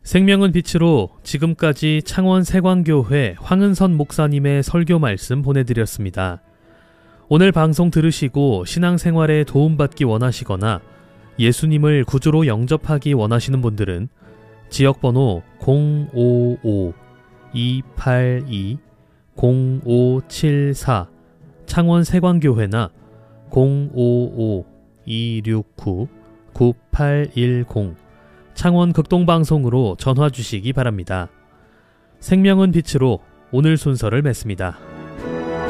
생명은 빛으로 지금까지 창원 세광교회 황은선 목사님의 설교 말씀 보내드렸습니다. 오늘 방송 들으시고 신앙생활에 도움받기 원하시거나 예수님을 구주로 영접하기 원하시는 분들은 지역번호 055-282-0574 창원 세광교회나 055-269-9810 창원 극동방송으로 전화 주시기 바랍니다. 생명은 빛으로 오늘 순서를 맺습니다.